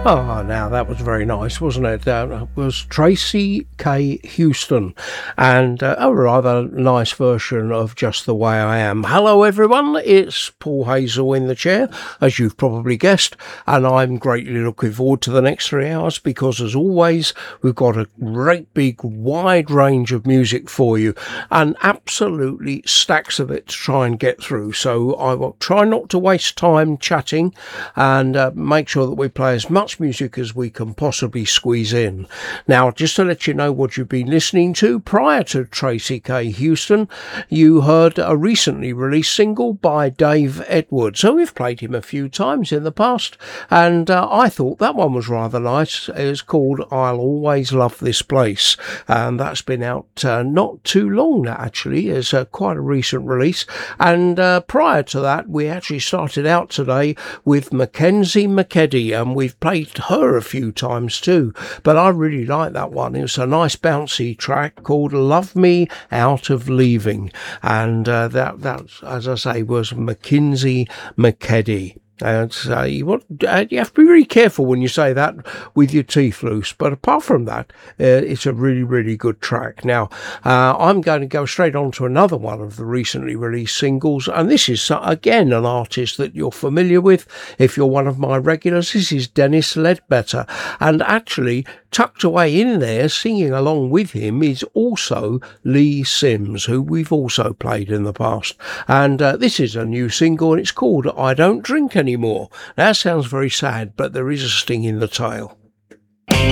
Oh, now that was very nice, wasn't it? That was Tracy K. Houston, and a rather nice version of Just the Way I Am. Hello, everyone. It's Paul Hazel in the chair, as you've probably guessed, and I'm greatly looking forward to the next 3 hours because, as always, we've got a great big wide range of music for you and absolutely stacks of it to try and get through. So I will try not to waste time chatting and make sure that we play as much music as we can possibly squeeze in. Now, just to let you know what you've been listening to, prior to Tracy K. Houston, you heard a recently released single by Dave Edwards. So we've played him a few times in the past, and I thought that one was rather nice. It's called I'll Always Love This Place, and that's been out not too long now, actually. It's quite a recent release. And prior to that, we actually started out today with Mackenzie McKeddy, and we've played her a few times too, but I really like that one. It was a nice bouncy track called Love Me Out of Leaving, and that, as I say, was Mackenzie McKeddy. And you have to be really careful when you say that with your teeth loose. But apart from that, it's a really, really good track. Now, I'm going to go straight on to another one of the recently released singles. And this is, again, an artist that you're familiar with. If you're one of my regulars, this is Dennis Ledbetter. And actually, tucked away in there, singing along with him, is also Lee Sims, who we've also played in the past. And this is a new single, and it's called I Don't Drink Anymore. That sounds very sad, but there is a sting in the tail.